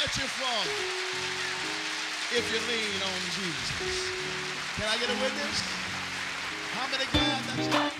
what you for if you lean on Jesus. Can I get a witness? How many glad that's